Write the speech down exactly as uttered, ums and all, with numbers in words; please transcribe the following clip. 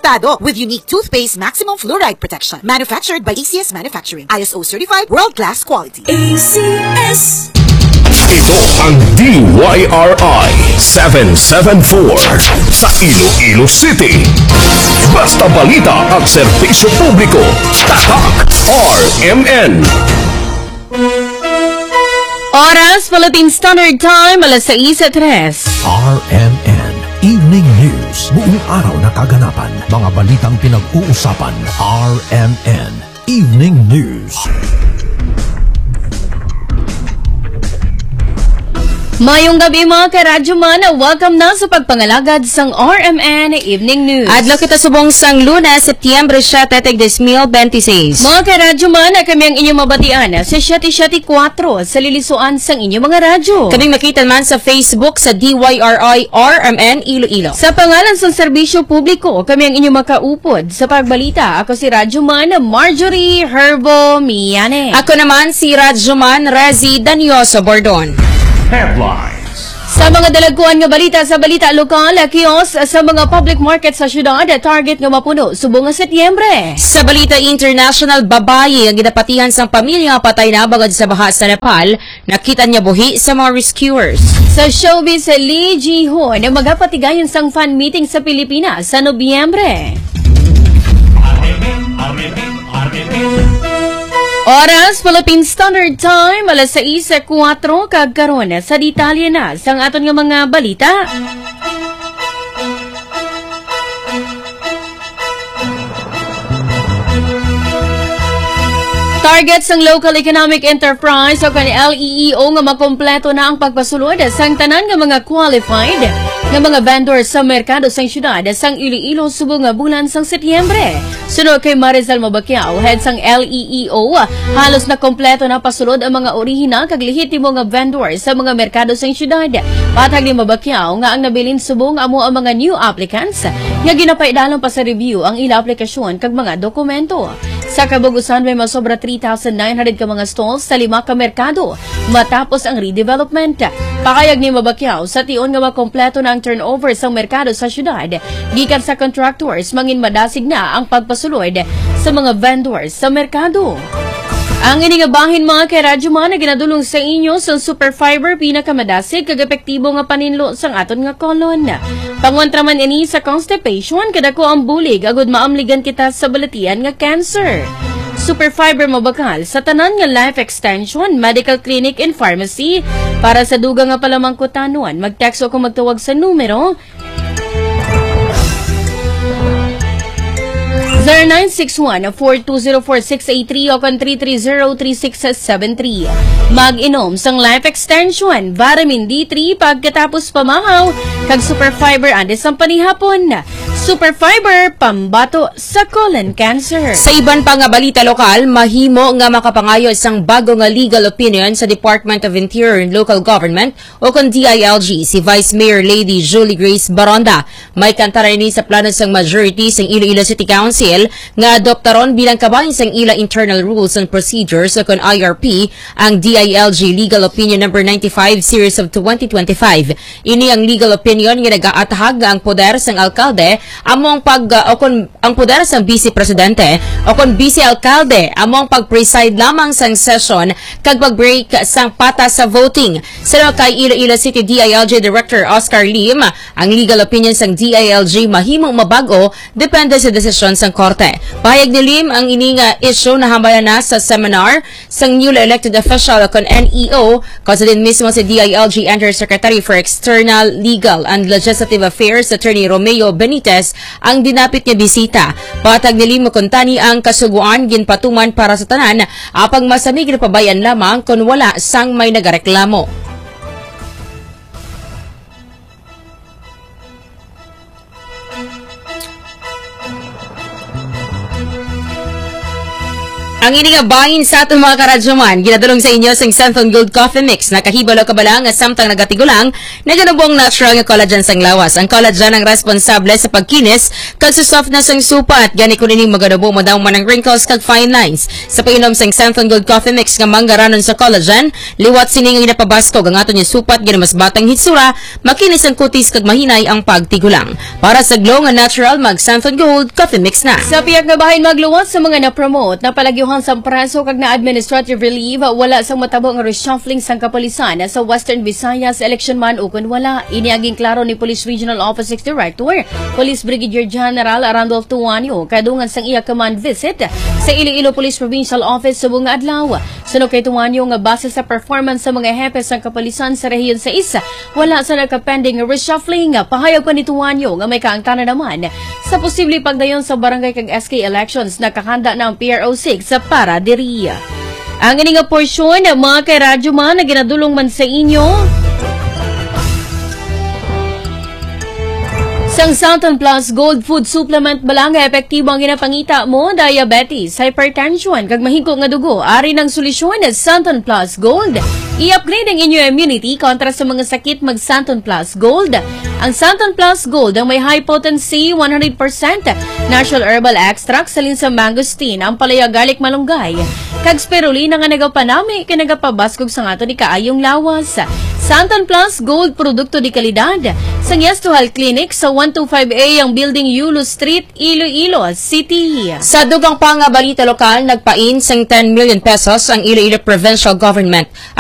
Frutado with unique toothpaste maximum fluoride protection. Manufactured by A C S Manufacturing. I S O certified world-class quality. A C S. Ito ang D Y R I seven seven four sa Iloilo City. Basta balita at serbisyo publiko. Tatak R M N. Oras, Philippine Standard Time, alas sais at tres. R M N Evening News. Buong araw na kaganapan. Mga balitang pinag-uusapan. R M N Evening News. Mayong gabi mga karadyo man, welcome na sa pagpangalagad sang R M N Evening News. Adlaw kita subong sang Lunes, Setyembre siyete, dos mil veintiséis. Mga karadyo man, kami ang inyong mabatian sa siyete siyete four sa lilisuan sang inyong mga radyo. Kaming makita man sa Facebook sa D Y R I R M N Iloilo. Sa pangalan sang serbisyo publiko, kami ang inyong makaupod sa pagbalita. Ako si Radyo Man, Marjorie Herbo Miane. Ako naman si Radyo Man, Rezi Danioso Bordon. Headlines. Sa mga dalagkuan nga balita sa balita lokal, kios sa mga public market sa syudad, target nga mapuno subong nga Setyembre. Sa balita international, babae ang ginapatihan sang pamilya patay na bagad sa baha sa Nepal, nakita niya buhi sa mga rescuers. Sa showbiz, Lee Ji-hoon ang magapatigayon sang fan meeting sa Pilipinas sa Nobyembre. Oras, Philippine Standard Time, alas sais at kuwatro, kagkaroon sa detalye na sang aton nga mga balita. Target sang local economic enterprise o kan L E E O nga makompleto na ang pagpasulod sang tanan nga mga qualified nga mga vendors sa merkado sang syudad sang Iloilo subong nga bulan sang Setyembre. Sunod kay Marizal Mabakyao, head sang L E E O, halos na kompleto na pasulod ang mga orihinal kag lehitimo nga vendors sa mga merkado sang syudad. Patag ni Mabakyao nga ang nabilin subong amo ang mga new applicants nga ginapaidalon pa sa review ang ila aplikasyon kag mga dokumento. Sa kabugusan may masobra three thousand nine hundred ka mga stalls sa lima ka merkado matapos ang redevelopment. Pakayag ni Mabakyao sa tion nga makompleto na ang turnover sa merkado sa syudad. Gikan sa contractors, mangin madasig na ang pagpasulod sa mga vendors sa merkado. Ang inigabahin mga karadyo man na ginadulong sa inyo sa Superfiber pinakamadasig kag epektibo nga paninlo sang aton nga kolon. Pangontra man ini sa constipation kadako ang bulig agud maamligan kita sa balatian nga cancer. Superfiber mabakal sa tanan nga life extension, medical clinic and pharmacy. Para sa duga nga palamang kutanuan, mag-text o kung magtawag sa numero zero nine six one, four two zero four six eight three o kan three three zero, three six seven three. Mag-inom sang life extension, vitamin D three pagkatapos pamahaw, kag Superfiber andes ang panihapon. Superfiber, pambato sa colon cancer. Sa iban pa nga balita lokal, mahimo nga makapangayo sang bago nga legal opinion sa Department of Interior and Local Government o kon D I L G si Vice Mayor Lady Julie Grace Baronda. May kantaray ni sa plano sang majority sang Iloilo City Council nga adoptaron bilang kabahin sang ila internal rules and procedures o kon I R P ang D I L G Legal Opinion number ninety-five series of twenty twenty-five. Ini ang legal opinion nga nagaatahag ang poder sang alkalde among pag uh, o kon ang poder sang vice presidente o kon vice alkalde among pag-preside lamang sang session kag pag-break sang pata sa voting. Sa kay Iloilo City D I L G Director Oscar Lim, ang legal opinion sang D I L G mahimong mabago depende sa desisyon sang korte. Pahayag ni Lim ang ining uh, issue na hambayan na sa seminar sang newly elected official o kon N E O kasi din mismo si D I L G Undersecretary for External Legal and Legislative Affairs Attorney Romeo Benitez ang dinapit niya bisita. Patag nili mo kuntani ang kasuguan ginpatuman para sa tanan apang masamig na pabayan lamang kung wala sang may nagareklamo. Ang ini nga bahin sa atong mga karadyoman, ginadulong sa inyo sa Santon Gold Coffee Mix na kahibalo kabalang nga samtang nagatigulang, naganubong natural nga collagen sang lawas. Ang collagen ang responsable sa pagkinis, kag sa softness ang supa at gani kunining maganubo mo daw man ang wrinkles kag fine lines. Sa painom sang Santon Gold Coffee Mix nga manggaranon sa collagen, liwat sining nga napabastog ang aton yung supat gina mas batang hitsura, makinis ang kutis kag mahinay ang pagtigulang. Para sa glow nga natural, mag Santon Gold Coffee Mix na. Sa piyak nga bahin magluwas sa mga na-promote na palagyo sa preso kag na administrative relief, wala sang matabo nga reshuffling sang kapulisan sa Western Visayas election man ukon wala. Iniaging klaro ni Police Regional Office sixth Director, Police Brigadier General Randolph Tuanio, kadungan sang iya command visit sa Iloilo Police Provincial Office sa bunga adlaw. Sunog kay Tuanio nga base sa performance sa mga hepe sang kapulisan sa rehiyon sa isa, wala sa nagka-pending reshuffling. Pahayag pa ni Tuanio nga may kaangtanan naman sa posible pagdayon sa barangay kag S K elections na kakanda ng P R O six sa para diriya. Ang ini nga porsyon mga kay radyo man na ginadulong man sa inyo sang Santon Plus Gold Food Supplement balang nga epektibo ang ginapangita mo diabetes, hypertension kag mahingko nga dugo. Ari ng solusyon na Santon Plus Gold. I-upgrade ang inyong immunity kontra sa mga sakit mag Santon Plus Gold. Ang Santon Plus Gold ang may high potency one hundred percent natural herbal extract sa linsa mangosteen, ang palaya garlic malunggay kag spirulina nga nagapanami kay nagapabaskog sa ngato ni kaayong lawas. Santon Plus Gold produkto di kalidad sa Yestuhal Clinic sa one twenty-five A ang Building Yulo Street, Iloilo City. Sa dugang pang balita lokal, nagpain sang ten million pesos ang Iloilo Provincial Government